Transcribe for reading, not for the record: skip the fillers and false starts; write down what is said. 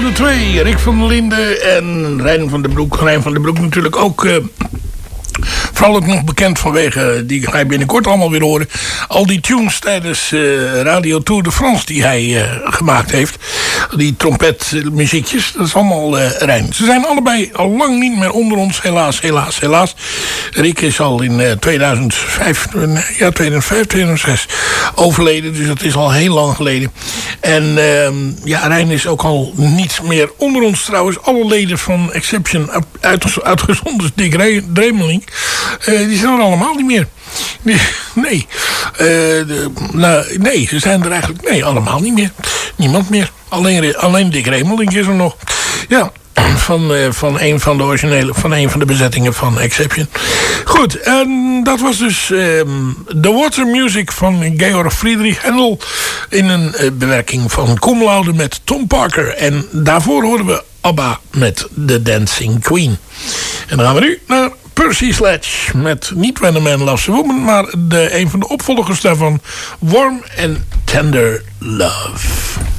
de twee. Rick van der Linden en Rijn van den Broek. Rijn van den Broek natuurlijk ook... vooral ook nog bekend vanwege, die ga je binnenkort allemaal weer horen, al die tunes tijdens Radio Tour de France die hij gemaakt heeft. Die trompetmuziekjes, dat is allemaal Rijn. Ze zijn allebei al lang niet meer onder ons, helaas, helaas, helaas. Rick is al in 2006 overleden, dus dat is al heel lang geleden. En Rijn is ook al niet meer onder ons trouwens. Alle leden van Exception, uitgezonderd Dick Dremeling, die zijn er allemaal niet meer. Nee. Nee, ze zijn er eigenlijk... allemaal niet meer. Niemand meer. Alleen Dick Dremeling is er nog. Ja, van een van de originele... van een van de bezettingen van Exception. Goed, en dat was dus The Water Music van Georg Friedrich Händel... in een bewerking van Cum Laude met Tom Parker. En daarvoor horen we ABBA met The Dancing Queen. En dan gaan we nu naar Percy Sledge met niet When a Man Loves a Woman, maar een van de opvolgers daarvan, Warm and Tender Love.